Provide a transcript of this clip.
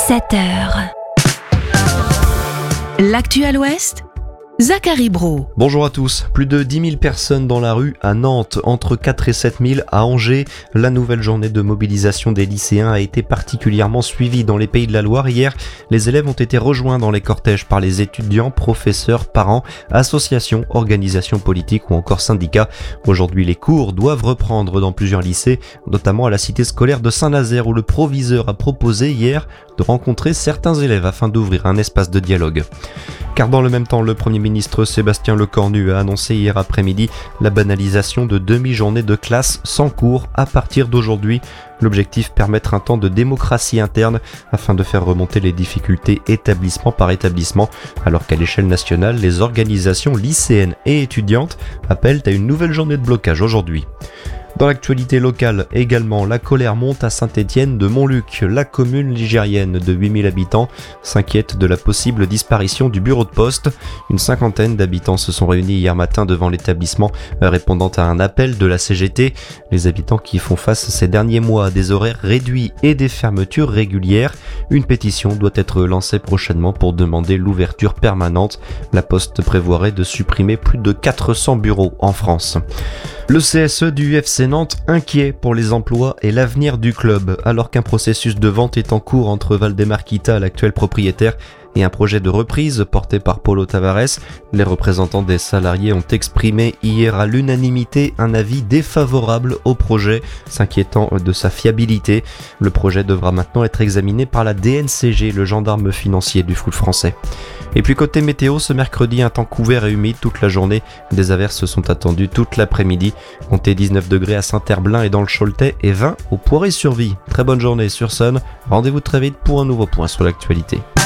7h. L'actu à l'Ouest, Zachary Brault. Bonjour à tous. Plus de 10 000 personnes dans la rue à Nantes, entre 4 et 7 000 à Angers. La nouvelle journée de mobilisation des lycéens a été particulièrement suivie dans les Pays de la Loire. Hier, les élèves ont été rejoints dans les cortèges par les étudiants, professeurs, parents, associations, organisations politiques ou encore syndicats. Aujourd'hui, les cours doivent reprendre dans plusieurs lycées, notamment à la cité scolaire de Saint-Nazaire où le proviseur a proposé hier de rencontrer certains élèves afin d'ouvrir un espace de dialogue. Car dans le même temps, le Premier ministre Sébastien Lecornu a annoncé hier après-midi la banalisation de demi-journées de classe sans cours à partir d'aujourd'hui. L'objectif, permettre un temps de démocratie interne afin de faire remonter les difficultés établissement par établissement, alors qu'à l'échelle nationale, les organisations lycéennes et étudiantes appellent à une nouvelle journée de blocage aujourd'hui. Dans l'actualité locale également, la colère monte à Saint-Étienne de Montluc. La commune ligérienne de 8000 habitants s'inquiète de la possible disparition du bureau de poste. Une cinquantaine d'habitants se sont réunis hier matin devant l'établissement, répondant à un appel de la CGT. Les habitants qui font face ces derniers mois à des horaires réduits et des fermetures régulières. Une pétition doit être lancée prochainement pour demander l'ouverture permanente. La Poste prévoirait de supprimer plus de 400 bureaux en France. Le CSE du FC Nantes inquiet pour les emplois et l'avenir du club, alors qu'un processus de vente est en cours entre Valdemar-Kita, l'actuel propriétaire, et un projet de reprise porté par Paulo Tavares. Les représentants des salariés ont exprimé hier à l'unanimité un avis défavorable au projet, s'inquiétant de sa fiabilité. Le projet devra maintenant être examiné par la DNCG, le gendarme financier du foot français. Et puis côté météo, ce mercredi, un temps couvert et humide toute la journée. Des averses sont attendues toute l'après-midi. Comptez 19 degrés à Saint-Herblain et dans le Choletais et 20 au Poiré-sur-Vie. Très bonne journée sur Sun. Rendez-vous très vite pour un nouveau point sur l'actualité.